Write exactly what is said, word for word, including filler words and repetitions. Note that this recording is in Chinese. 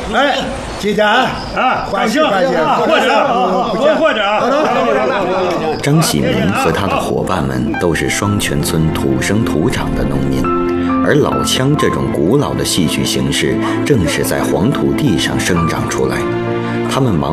哎，今天啊，欢喜欢喜， 或者或或者啊。 张喜明和他的伙伴们都是双泉村土生土长的农民，而老腔这种古老的戏曲形式正是在黄土地上生长出来。他们忙